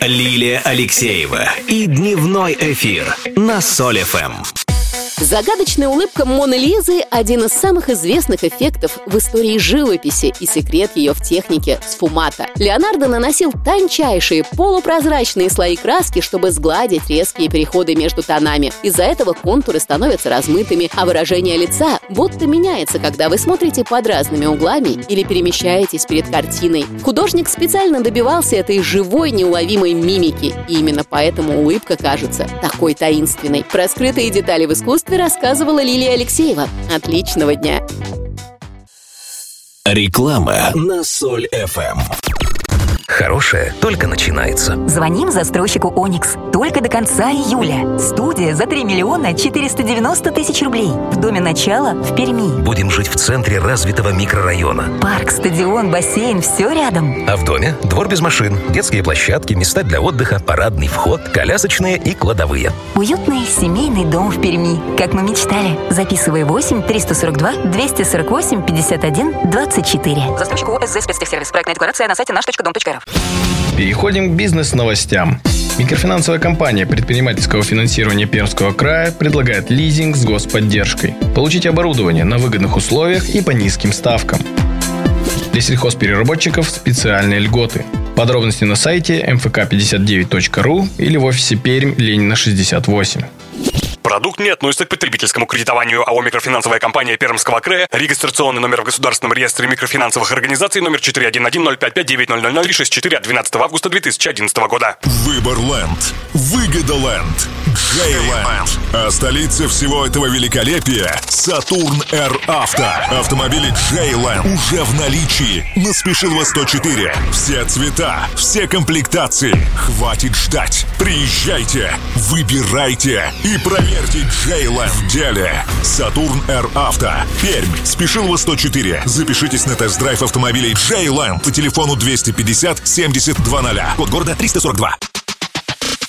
Лилия Алексеева и дневной эфир на Соль ФМ. Загадочная улыбка Моны Лизы – один из самых известных эффектов в истории живописи, и секрет ее в технике сфумато. Леонардо наносил тончайшие полупрозрачные слои краски, чтобы сгладить резкие переходы между тонами. Из-за этого контуры становятся размытыми, а выражение лица будто меняется, когда вы смотрите под разными углами или перемещаетесь перед картиной. Художник специально добивался этой живой, неуловимой мимики, и именно поэтому улыбка кажется такой таинственной. Про скрытые детали в искусстве рассказывала Лилия Алексеева. Отличного дня! Реклама на Соль ФМ. Хорошее только начинается. Звоним застройщику «Оникс». Только до конца июля. Студия за 3 миллиона 490 тысяч рублей. В доме «Начало» в Перми. Будем жить в центре развитого микрорайона. Парк, стадион, бассейн – все рядом. А в доме двор без машин, детские площадки, места для отдыха, парадный вход, колясочные и кладовые. Уютный семейный дом в Перми. Как мы мечтали. Записывай 8 342 248 51 24. Застройщик ОСЗ спецтехсервис. Проектная декларация на сайте наш.дом.рф. Переходим к бизнес-новостям. Микрофинансовая компания предпринимательского финансирования Пермского края предлагает лизинг с господдержкой. Получите оборудование на выгодных условиях и по низким ставкам. Для сельхозпереработчиков специальные льготы. Подробности на сайте mfk59.ru или в офисе Пермь, Ленина, 68. Продукт не относится к потребительскому кредитованию. АО «Микрофинансовая компания Пермского края». Регистрационный номер в Государственном реестре микрофинансовых организаций номер 411055900 и 64 от 12 августа 2011 года. Выборленд, Выгодоленд, Джейленд. А столица всего этого великолепия – Сатурн Р Авто. Автомобили Джейленд уже в наличии на Спешилова 104. Все цвета, все комплектации. Хватит ждать. Приезжайте, выбирайте и проверьте Джейленд в деле. Сатурн Р Авто. Пермь. Спешилова 104. Запишитесь на тест-драйв автомобилей Джейленд по телефону 250 70 00. Код города 342.